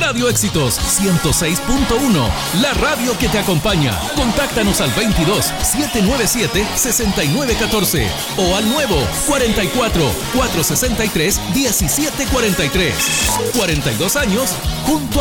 Radio Éxitos 106.1, la radio que te acompaña. Contáctanos al 22-797-6914 o al nuevo 44-463-1743. 42 años junto a